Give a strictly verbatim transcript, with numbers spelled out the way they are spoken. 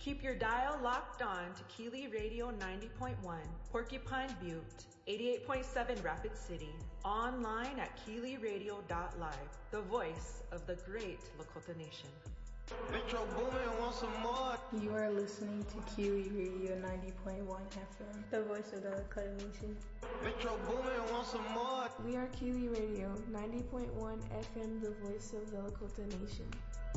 Keep your dial locked on to Keeley Radio ninety point one, Porcupine Butte, eighty-eight point seven Rapid City, online at keeley radio dot live, the voice of the great Lakota Nation. Metro Boomin want some more. You are listening to Keeley Radio ninety point one F M, the voice of the Lakota Nation. Metro Boomin want some more. We are Keeley Radio ninety point one F M, the voice of the Lakota Nation.